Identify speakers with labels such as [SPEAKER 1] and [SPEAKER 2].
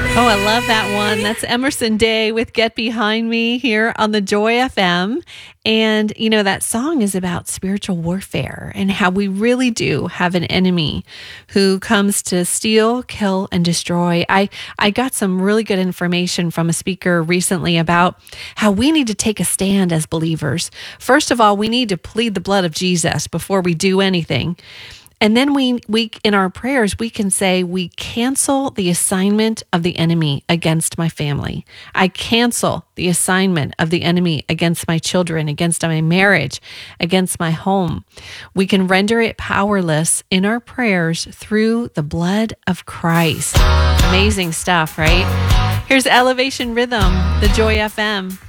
[SPEAKER 1] Oh, I love that one. That's Emerson Day with Get Behind Me here on the Joy FM. And, that song is about spiritual warfare and how we really do have an enemy who comes to steal, kill, and destroy. I got some really good information from a speaker recently about how we need to take a stand as believers. First of all, we need to plead the blood of Jesus before we do anything. And then we in our prayers, we can say, we cancel the assignment of the enemy against my family. I cancel the assignment of the enemy against my children, against my marriage, against my home. We can render it powerless in our prayers through the blood of Christ. Amazing stuff, right? Here's Elevation Rhythm, the Joy FM.